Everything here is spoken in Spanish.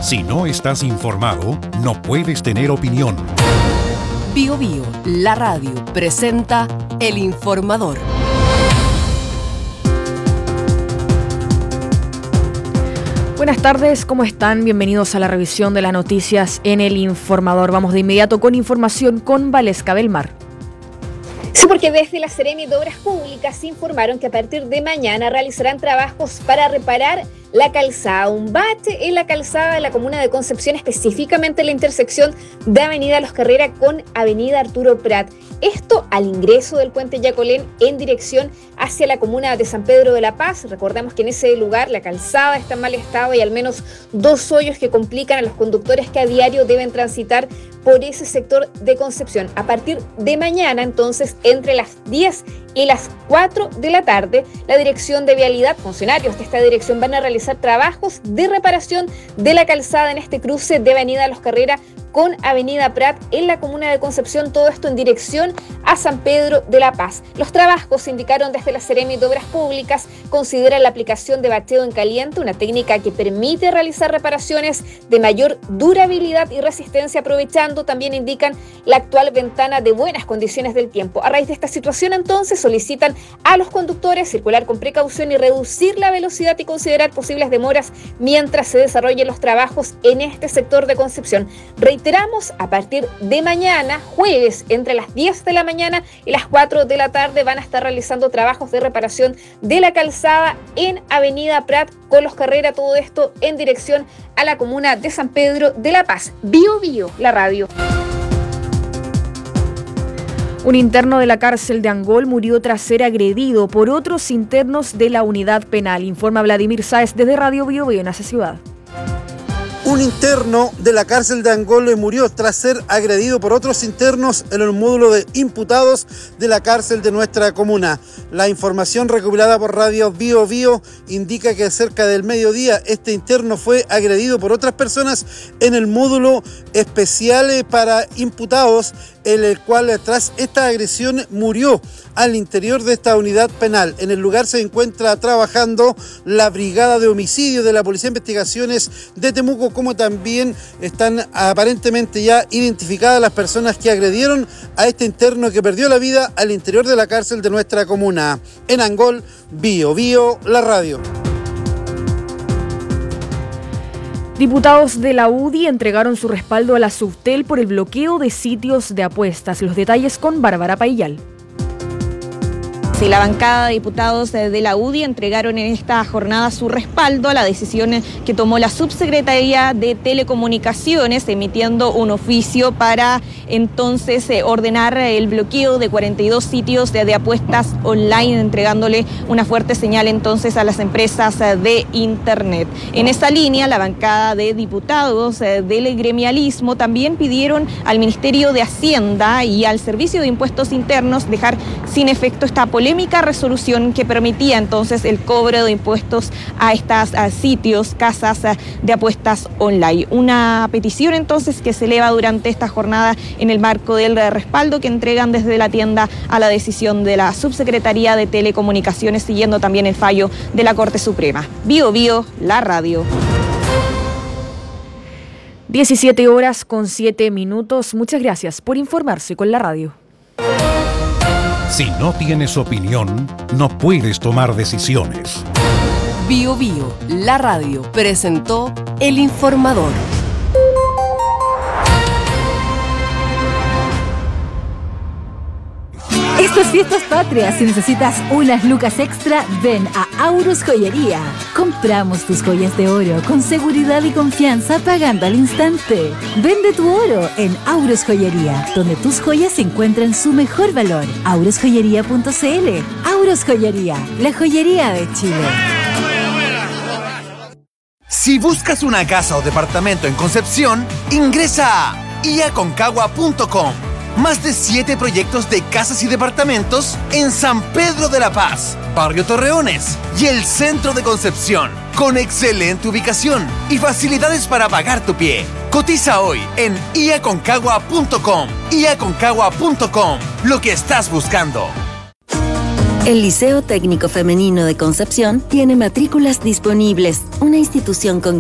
Si no estás informado, no puedes tener opinión. Bio Bio, la radio, presenta El Informador. Buenas tardes, ¿cómo están? Bienvenidos a la revisión de las noticias en El Informador. Vamos de inmediato con información con Valesca Belmar. Sí, porque desde la Seremi de Obras Públicas informaron que a partir de mañana realizarán trabajos para reparar la calzada, un bache en la calzada de la comuna de Concepción, específicamente en la intersección de Avenida Los Carrera con Avenida Arturo Prat. Esto al ingreso del puente Yacolén en dirección hacia la comuna de San Pedro de la Paz. Recordemos que en ese lugar la calzada está en mal estado y al menos 2 hoyos que complican a los conductores que a diario deben transitar por ese sector de Concepción. A partir de mañana, entonces, entre las 10 y las 4 de la tarde, la Dirección de Vialidad, funcionarios de esta dirección van a realizar trabajos de reparación de la calzada en este cruce de Avenida Los Carrera con Avenida Prat en la comuna de Concepción, todo esto en dirección a San Pedro de la Paz. Los trabajos, indicaron desde la Seremi de Obras Públicas, consideran la aplicación de bacheo en caliente, una técnica que permite realizar reparaciones de mayor durabilidad y resistencia, aprovechando, también indican, la actual ventana de buenas condiciones del tiempo. A raíz de esta situación, entonces, solicitan a los conductores circular con precaución y reducir la velocidad y considerar posibles demoras mientras se desarrollen los trabajos en este sector de Concepción. Reiteramos, a partir de mañana, jueves, entre las 10 de la mañana y las 4 de la tarde, van a estar realizando trabajos de reparación de la calzada en Avenida Prat con Los Carrera, todo esto en dirección a la comuna de San Pedro de la Paz. Bio Bio, la radio. Un interno de la cárcel de Angol murió tras ser agredido por otros internos de la unidad penal, informa Vladimir Sáez desde Radio Bio Bio en esa ciudad. Un interno de la cárcel de Angol murió tras ser agredido por otros internos en el módulo de imputados de la cárcel de nuestra comuna. La información recopilada por Radio Bio Bio indica que cerca del mediodía este interno fue agredido por otras personas en el módulo especial para imputados, en el cual tras esta agresión murió al interior de esta unidad penal. En el lugar se encuentra trabajando la Brigada de Homicidio de la Policía de Investigaciones de Temuco, como también están aparentemente ya identificadas las personas que agredieron a este interno que perdió la vida al interior de la cárcel de nuestra comuna. En Angol, Bio Bio, la radio. Diputados de la UDI entregaron su respaldo a la Subtel por el bloqueo de sitios de apuestas. Los detalles con Bárbara Paillal. Sí, la bancada de diputados de la UDI entregaron en esta jornada su respaldo a la decisión que tomó la Subsecretaría de Telecomunicaciones, emitiendo un oficio para entonces ordenar el bloqueo de 42 sitios de apuestas online, entregándole una fuerte señal entonces a las empresas de Internet. En esta línea, la bancada de diputados del gremialismo también pidieron al Ministerio de Hacienda y al Servicio de Impuestos Internos dejar sin efecto esta polémica resolución que permitía entonces el cobro de impuestos a estos sitios, casas de apuestas online. Una petición entonces que se eleva durante esta jornada en el marco del respaldo que entregan desde la tienda a la decisión de la Subsecretaría de Telecomunicaciones, siguiendo también el fallo de la Corte Suprema. Bio Bio, la radio. 17:07. Muchas gracias por informarse con la radio. Si no tienes opinión, no puedes tomar decisiones. Bio Bio, la radio, presentó El Informador. Estas fiestas patrias, si necesitas unas lucas extra, ven a Aurus Joyería. Compramos tus joyas de oro con seguridad y confianza pagando al instante. Vende tu oro en Aurus Joyería, donde tus joyas encuentran su mejor valor. aurosjoyería.cl. Aurus Joyería, la joyería de Chile. Si buscas una casa o departamento en Concepción, ingresa a iaconcagua.com. Más de 7 proyectos de casas y departamentos en San Pedro de la Paz, Barrio Torreones y el centro de Concepción, con excelente ubicación y facilidades para pagar tu pie. Cotiza hoy en iaconcagua.com. iaconcagua.com, lo que estás buscando. El Liceo Técnico Femenino de Concepción tiene matrículas disponibles, una institución con